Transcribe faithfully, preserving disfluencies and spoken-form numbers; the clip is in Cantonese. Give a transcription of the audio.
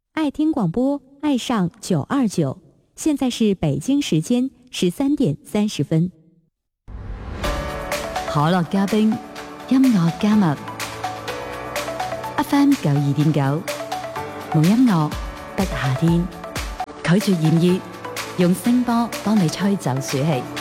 爱听廣播，愛上九二九。現在是北京時間十三點三十分。 可樂加冰，音樂加密 ，F M 九二點九，冇音樂得夏天，拒絕炎熱，用聲波幫你吹走暑氣。